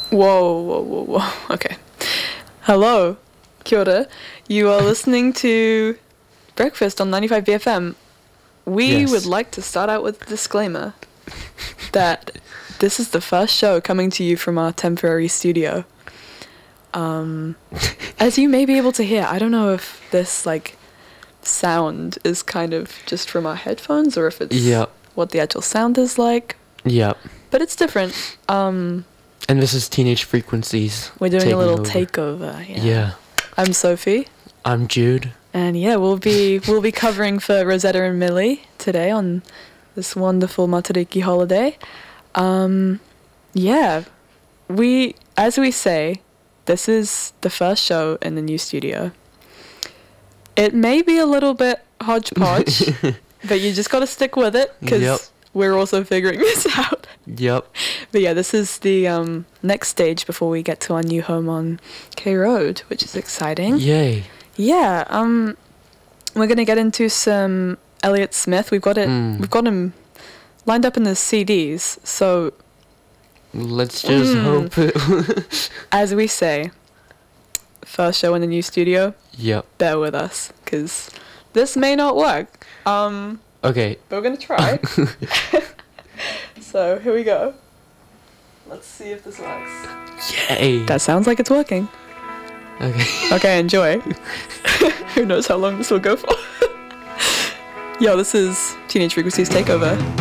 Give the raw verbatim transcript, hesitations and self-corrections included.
Whoa, whoa, whoa, whoa. Okay. Hello, kia ora. You are listening to Breakfast on ninety-five B F M. We Yes. would like to start out with a disclaimer that this is the first show coming to you from our temporary studio. Um, as you may be able to hear, I don't know if this, like, sound is kind of just from our headphones or if it's Yep. what the actual sound is like. Yep. But it's different. Um, And this is Teenage Frequencies. we're doing a taking little over. takeover. Yeah. Yeah. I'm Sophie. I'm Jude. And yeah, we'll be we'll be covering for Rosetta and Millie today on this wonderful Matariki holiday. Um, yeah, we as we say, this is the first show in the new studio. It may be a little bit hodgepodge, but you just got to stick with it because Yep. we're also figuring this out. Yep. But yeah, this is the um, next stage before we get to our new home on K Road, which is exciting. Yay. Yeah, um, we're gonna get into some Elliott Smith. We've got it. Mm. We've got him lined up in the C Ds. So Let's just Mm. hope it. as we say, first show in the new studio. Yep. Bear with us, cause this may not work. Um, Okay. but we're gonna try. So here we go. Let's see if this works. Yay. That sounds like it's working. Okay. Okay, enjoy. Who knows how long this will go for? Yo, this is Teenage Frequencies Takeover.